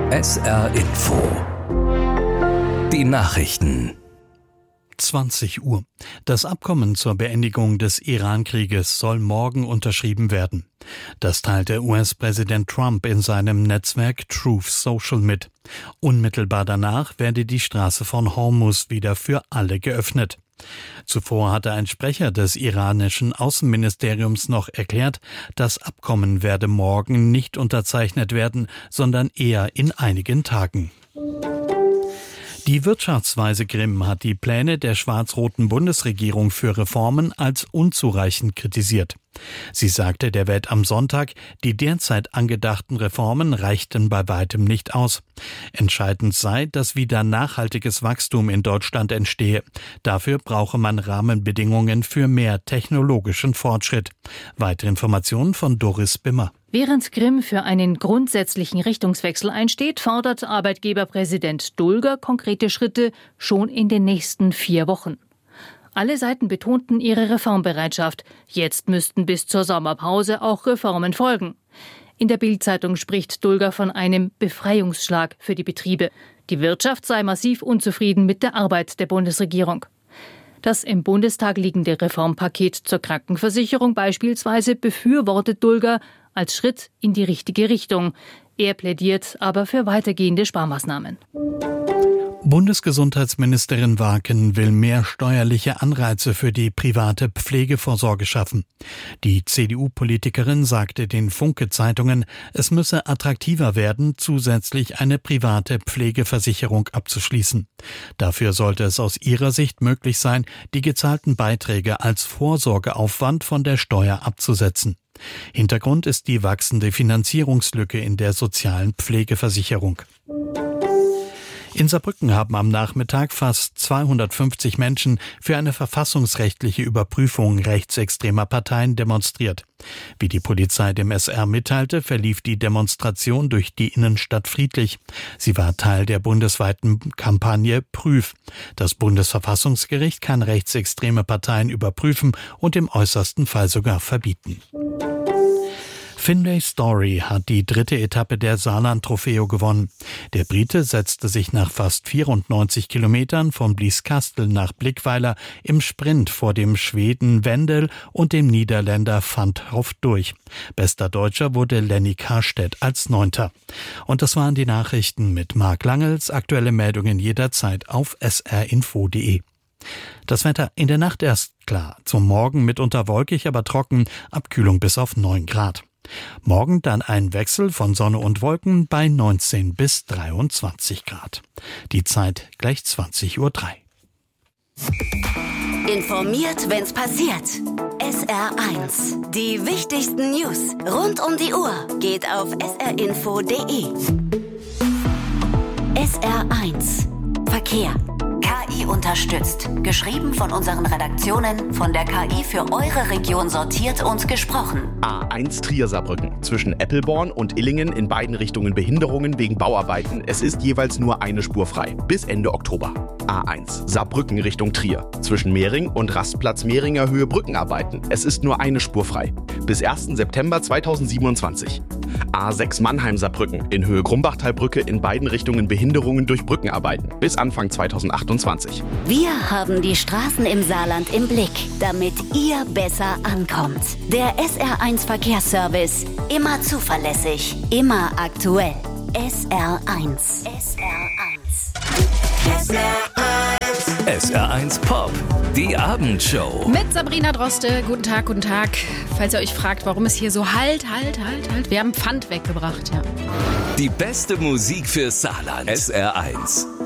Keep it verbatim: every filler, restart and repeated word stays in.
S R Info. Die Nachrichten. zwanzig Uhr. Das Abkommen zur Beendigung des Iran-Krieges soll morgen unterschrieben werden. Das teilte U S-Präsident Trump in seinem Netzwerk Truth Social mit. Unmittelbar danach werde die Straße von Hormuz wieder für alle geöffnet. Zuvor hatte ein Sprecher des iranischen Außenministeriums noch erklärt, das Abkommen werde morgen nicht unterzeichnet werden, sondern eher in einigen Tagen. Die Wirtschaftsweise Grimm hat die Pläne der schwarz-roten Bundesregierung für Reformen als unzureichend kritisiert. Sie sagte der Welt am Sonntag, die derzeit angedachten Reformen reichten bei weitem nicht aus. Entscheidend sei, dass wieder nachhaltiges Wachstum in Deutschland entstehe. Dafür brauche man Rahmenbedingungen für mehr technologischen Fortschritt. Weitere Informationen von Doris Bimmer. Während Grimm für einen grundsätzlichen Richtungswechsel einsteht, fordert Arbeitgeberpräsident Dulger konkrete Schritte schon in den nächsten vier Wochen. Alle Seiten betonten ihre Reformbereitschaft. Jetzt müssten bis zur Sommerpause auch Reformen folgen. In der Bild-Zeitung spricht Dulger von einem Befreiungsschlag für die Betriebe. Die Wirtschaft sei massiv unzufrieden mit der Arbeit der Bundesregierung. Das im Bundestag liegende Reformpaket zur Krankenversicherung beispielsweise befürwortet Dulger als Schritt in die richtige Richtung. Er plädiert aber für weitergehende Sparmaßnahmen. Bundesgesundheitsministerin Waken will mehr steuerliche Anreize für die private Pflegevorsorge schaffen. Die C D U-Politikerin sagte den Funke-Zeitungen, es müsse attraktiver werden, zusätzlich eine private Pflegeversicherung abzuschließen. Dafür sollte es aus ihrer Sicht möglich sein, die gezahlten Beiträge als Vorsorgeaufwand von der Steuer abzusetzen. Hintergrund ist die wachsende Finanzierungslücke in der sozialen Pflegeversicherung. In Saarbrücken haben am Nachmittag fast zweihundertfünfzig Menschen für eine verfassungsrechtliche Überprüfung rechtsextremer Parteien demonstriert. Wie die Polizei dem S R mitteilte, verlief die Demonstration durch die Innenstadt friedlich. Sie war Teil der bundesweiten Kampagne Prüf. Das Bundesverfassungsgericht kann rechtsextreme Parteien überprüfen und im äußersten Fall sogar verbieten. Finlay Story hat die dritte Etappe der Saarland-Trofeo gewonnen. Der Brite setzte sich nach fast vierundneunzig Kilometern von Blieskastel nach Blickweiler im Sprint vor dem Schweden Wendel und dem Niederländer Van 't Hoff durch. Bester Deutscher wurde Lenny Karstedt als Neunter. Und das waren die Nachrichten mit Marc Langels. Aktuelle Meldungen jederzeit auf s r info punkt d e. Das Wetter in der Nacht erst klar. Zum Morgen mitunter wolkig, aber trocken. Abkühlung bis auf neun Grad. Morgen dann ein Wechsel von Sonne und Wolken bei neunzehn bis dreiundzwanzig Grad. Die Zeit gleich zwanzig Uhr drei. Informiert, wenn's passiert. S R eins. Die wichtigsten News rund um die Uhr geht auf s r info punkt d e. S R eins. Verkehr. K I unterstützt. Geschrieben von unseren Redaktionen, von der K I für eure Region sortiert und gesprochen. A eins Trier-Saarbrücken. Zwischen Eppelborn und Illingen in beiden Richtungen Behinderungen wegen Bauarbeiten. Es ist jeweils nur eine Spur frei. Bis Ende Oktober. A eins Saarbrücken Richtung Trier. Zwischen Mehring und Rastplatz Mehringer Höhe Brückenarbeiten. Es ist nur eine Spur frei. Bis ersten September zweitausendsiebenundzwanzig. A sechs Mannheim-Saarbrücken in Höhe Grumbachtalbrücke in beiden Richtungen Behinderungen durch Brückenarbeiten. Bis Anfang zweitausendachtundzwanzig. Wir haben die Straßen im Saarland im Blick, damit ihr besser ankommt. Der S R eins Verkehrsservice. Immer zuverlässig, immer aktuell. S R eins. S R eins. S R eins. S R eins Pop. Die Abendshow. Mit Sabrina Droste. Guten Tag, guten Tag. Falls ihr euch fragt, warum es hier so halt, halt, halt, halt. Wir haben Pfand weggebracht, ja. Die beste Musik für Saarland. S R eins.